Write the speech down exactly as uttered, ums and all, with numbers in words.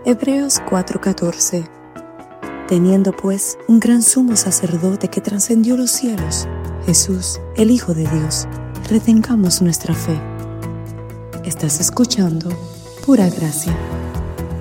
Hebreos cuatro catorce. Teniendo pues un gran sumo sacerdote que trascendió los cielos, Jesús, el Hijo de Dios, retengamos nuestra fe. Estás escuchando Pura Gracia.